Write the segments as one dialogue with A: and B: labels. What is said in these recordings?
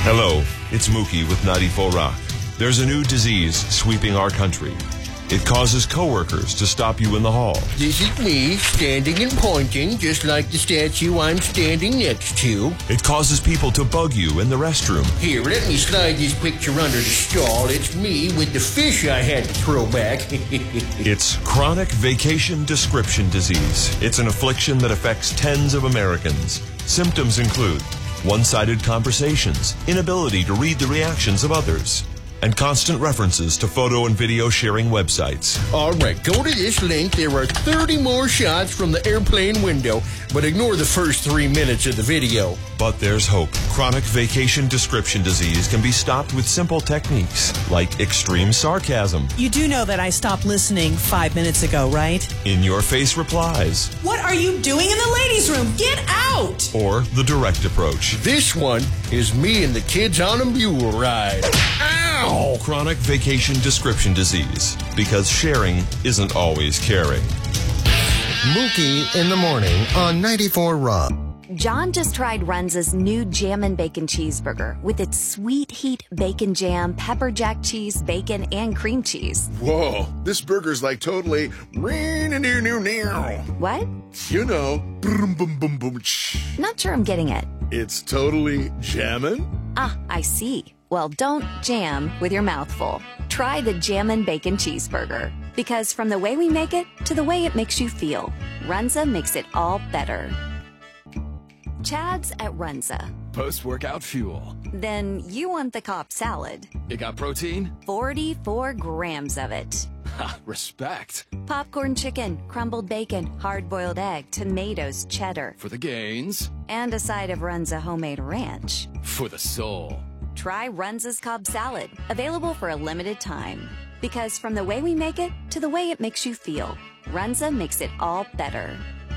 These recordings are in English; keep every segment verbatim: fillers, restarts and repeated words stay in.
A: Hello, it's Mookie with ninety-four Rock. There's a new disease sweeping our country. It causes coworkers to stop you in the hall.
B: This is me, standing and pointing, just like the statue I'm standing next to.
A: It causes people to bug you in the restroom.
B: Here, let me slide this picture under the stall. It's me with the fish I had to throw back.
A: It's chronic vacation description disease. It's an affliction that affects tens of Americans. Symptoms include one-sided conversations, inability to read the reactions of others, and constant references to photo and video sharing websites.
B: All right, go to this link. There are thirty more shots from the airplane window, but ignore the first three minutes of the video.
A: But there's hope. Chronic vacation description disease can be stopped with simple techniques, like extreme sarcasm.
C: You do know that I stopped listening five minutes ago, right?
A: In-your-face replies.
C: What are you doing in the ladies' room? Get out!
A: Or the direct approach.
B: This one is me and the kids on a mule ride. Ow!
A: Chronic vacation description disease, because sharing isn't always caring.
D: Mookie in the morning on ninety-four Rock.
E: John just tried Runza's new Jammin' Bacon Cheeseburger with its sweet heat bacon jam, pepper jack cheese, bacon, and cream cheese.
F: Whoa, this burger's like totally...
E: What?
F: You know, boom, boom, boom, boom.
E: Not sure I'm getting it.
F: It's totally jammin'?
E: Ah, I see. Well, don't jam with your mouth full. Try the Jammin' Bacon Cheeseburger. Because from the way we make it to the way it makes you feel, Runza makes it all better. Chad's at Runza.
G: Post-workout fuel.
E: Then you want the Cobb salad.
G: You got protein?
E: forty-four grams of it.
G: Ha, respect.
E: Popcorn chicken, crumbled bacon, hard-boiled egg, tomatoes, cheddar.
G: For the gains.
E: And a side of Runza homemade ranch.
G: For the soul.
E: Try Runza's Cobb salad, available for a limited time. Because from the way we make it to the way it makes you feel, Runza makes it all better.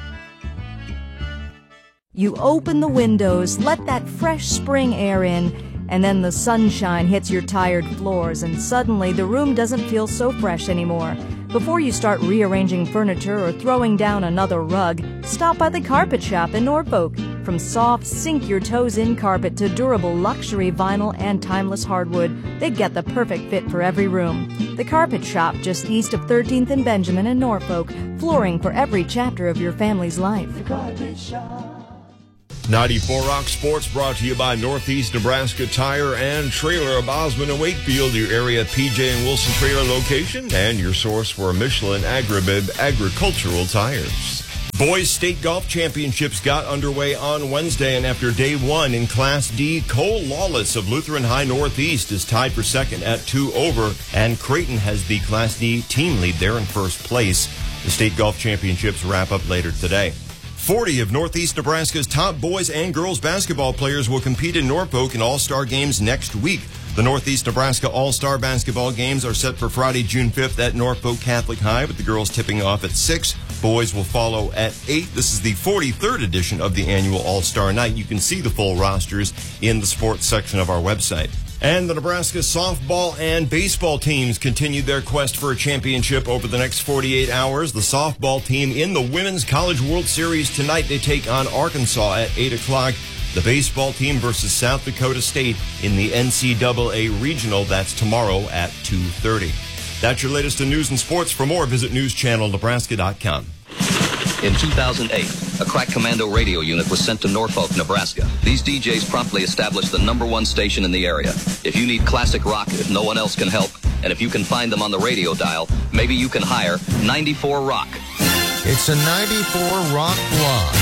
H: You open the windows, let that fresh spring air in, and then the sunshine hits your tired floors, and suddenly the room doesn't feel so fresh anymore. Before you start rearranging furniture or throwing down another rug, stop by the Carpet Shop in Norfolk. From soft, sink-your-toes-in carpet to durable luxury vinyl and timeless hardwood, they get the perfect fit for every room. The Carpet Shop, just east of thirteenth and Benjamin in Norfolk, flooring for every chapter of your family's life. The Carpet Shop.
A: ninety-four Rock Sports brought to you by Northeast Nebraska Tire and Trailer of Osmond and Wakefield, your area P J and Wilson trailer location, and your source for Michelin Agribib agricultural tires. Boys State Golf Championships got underway on Wednesday, and after day one in Class D, Cole Lawless of Lutheran High Northeast is tied for second at two over, and Creighton has the Class D team lead there in first place. The State Golf Championships wrap up later today. forty of Northeast Nebraska's top boys and girls basketball players will compete in Norfolk in All-Star Games next week. The Northeast Nebraska All-Star Basketball Games are set for Friday, June fifth at Norfolk Catholic High, with the girls tipping off at six. Boys will follow at eight. This is the forty-third edition of the annual All-Star Night. You can see the full rosters in the sports section of our website. And the Nebraska softball and baseball teams continued their quest for a championship over the next forty-eight hours. The softball team in the Women's College World Series tonight. They take on Arkansas at eight o'clock. The baseball team versus South Dakota State in the N C double A Regional. That's tomorrow at two thirty. That's your latest in news and sports. For more, visit news channel nebraska dot com.
I: In two thousand eight, a crack commando radio unit was sent to Norfolk, Nebraska. These D Js promptly established the number one station in the area. If you need classic rock, if no one else can help, and if you can find them on the radio dial, maybe you can hire ninety-four Rock.
D: It's a ninety-four Rock Live.